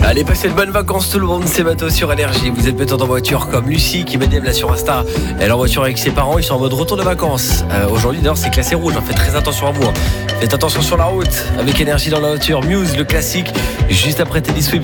Allez, passez de bonnes vacances tout le monde, c'est Matos sur Énergie. Vous êtes peut-être en voiture comme Lucie qui m'a DM là sur Insta. Elle est en voiture avec ses parents, ils sont en mode retour de vacances. Aujourd'hui d'ailleurs c'est classé rouge, faites très attention à vous. Faites attention sur la route avec Énergie dans la voiture. Muse, le classique, juste après Teddy Swims.